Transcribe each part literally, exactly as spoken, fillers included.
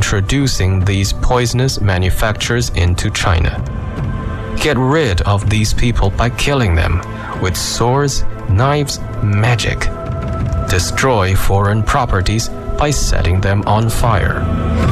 introducing these poisonous manufactures into China. Get rid of these people by killing them with swords, knives, magic. Destroy foreign properties by setting them on fire.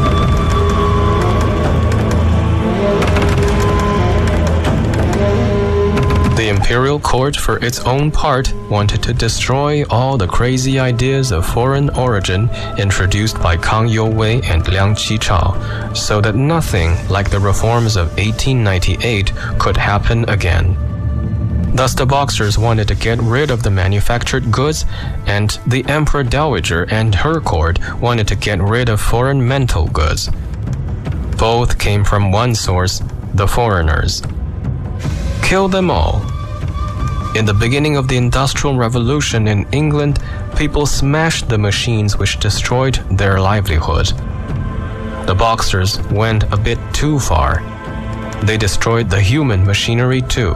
The imperial court, for its own part, wanted to destroy all the crazy ideas of foreign origin introduced by Kang Youwei and Liang Qichao, so that nothing like the reforms of eighteen ninety-eight could happen again. Thus, the Boxers wanted to get rid of the manufactured goods, and the Emperor Dowager and her court wanted to get rid of foreign mental goods. Both came from one source, the foreigners. Kill them all. In the beginning of the Industrial Revolution in England, people smashed the machines which destroyed their livelihood. The Boxers went a bit too far. They destroyed the human machinery too.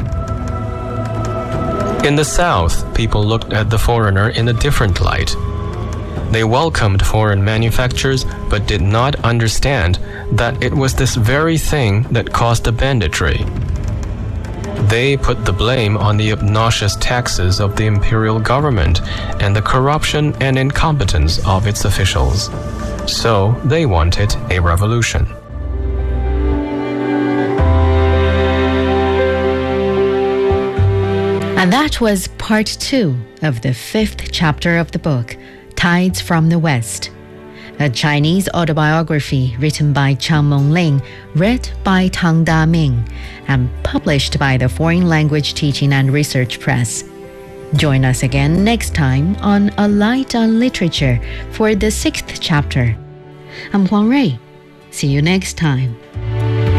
In the South, people looked at the foreigner in a different light. They welcomed foreign manufactures, but did not understand that it was this very thing that caused the banditry. They put the blame on the obnoxious taxes of the imperial government and the corruption and incompetence of its officials. So they wanted a revolution. And that was part two of the fifth chapter of the book, Tides from the West, a Chinese autobiography written by Chang Mengling, read by Tang Da-Ming, and published by the Foreign Language Teaching and Research Press. Join us again next time on A Light on Literature for the sixth chapter. I'm Huang Rui. See you next time.